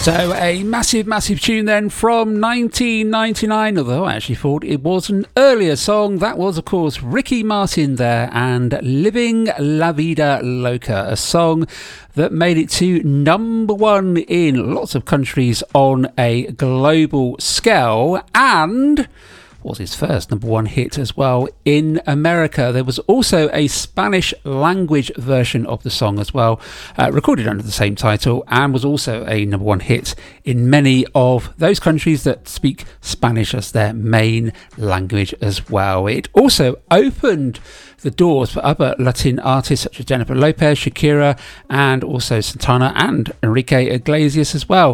So a massive tune then from 1999, although I actually thought it was an earlier song. That was, of course, Ricky Martin there and Living La Vida Loca, a song that made it to number one in lots of countries on a global scale and was his first number one hit as well in America. There was also a Spanish language version of the song as well, recorded under the same title, and was also a number one hit in many of those countries that speak Spanish as their main language as well. It also opened the doors for other Latin artists such as Jennifer Lopez, Shakira, and also Santana and Enrique Iglesias as well.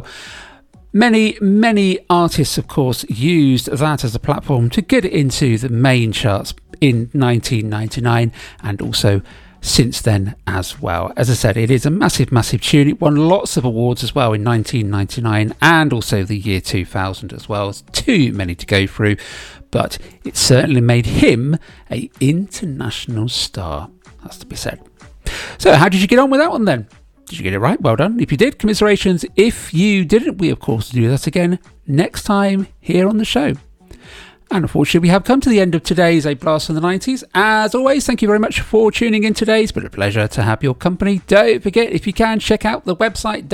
Many artists, of course, used that as a platform to get into the main charts in 1999 and also since then as well. As I said, it is a massive tune. It won lots of awards as well in 1999 and also the year 2000 as well. It's too many to go through, but it certainly made him an international star, has to be said. So how did you get on with that one then? Did you get it right? Well done. If you did, commiserations. If you didn't, we of course do that again next time here on the show. And unfortunately, we have come to the end of today's A Blast from the 90s. As always, thank you very much for tuning in today. It's been a pleasure to have your company. Don't forget, if you can, check out the website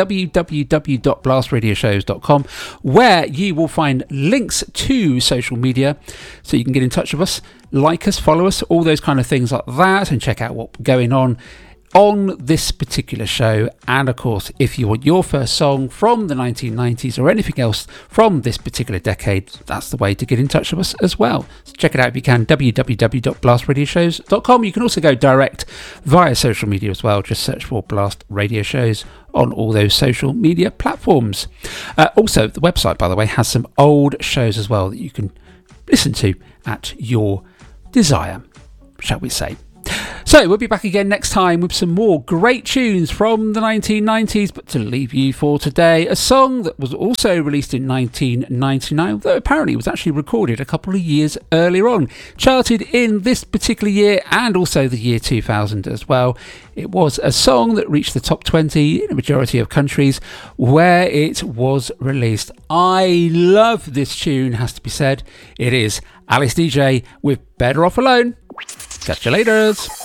www.blastradioshows.com, where you will find links to social media so you can get in touch with us, like us, follow us, all those kind of things like that, and check out what's going on this particular show. And of course, if you want your first song from the 1990s or anything else from this particular decade, that's the way to get in touch with us as well. So check it out if you can, www.blastradioshows.com. You can also go direct via social media as well. Just search for Blast Radio Shows on all those social media platforms. Also, the website, by the way, has some old shows as well that you can listen to at your desire, shall we say. So we'll be back again next time with some more great tunes from the 1990s, but to leave you for today, a song that was also released in 1999, though apparently it was actually recorded a couple of years earlier on, charted in this particular year and also the year 2000 as well. It was a song that reached the top 20 in a majority of countries where it was released. I love this tune, has to be said. It is Alice DJ with Better Off Alone. Catch you later.